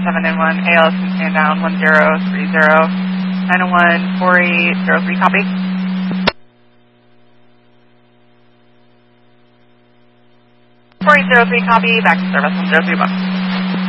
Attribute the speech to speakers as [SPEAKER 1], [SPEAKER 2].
[SPEAKER 1] 791, ALS and stand down 1030, 901, 4803, copy. 4803, copy, back to service 1031.